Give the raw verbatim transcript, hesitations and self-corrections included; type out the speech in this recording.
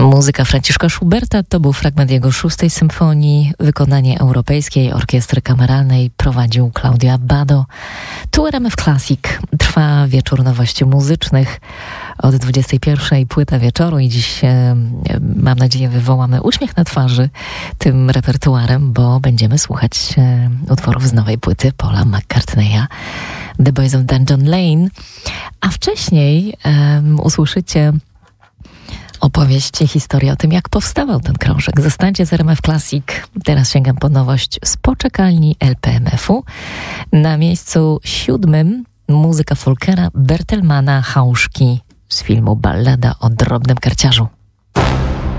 Muzyka Franciszka Schuberta to był fragment jego szóstej symfonii. Wykonanie Europejskiej Orkiestry Kameralnej prowadził Claudio Abbado. Tu R M F Classic. Trwa wieczór nowości muzycznych. Od dwudziestej pierwszej płyta wieczoru i dziś, e, mam nadzieję, wywołamy uśmiech na twarzy tym repertuarem, bo będziemy słuchać e, utworów z nowej płyty Paula McCartneya, The Boys of Dungeon Lane. A wcześniej e, usłyszycie opowieść, historię o tym, jak powstawał ten krążek. Zostańcie z R M F Classic. Teraz sięgam po nowość z poczekalni L P M F u. Na miejscu siódmym muzyka Folkera Bertelmana Hałuszki z filmu Ballada o drobnym karciarzu.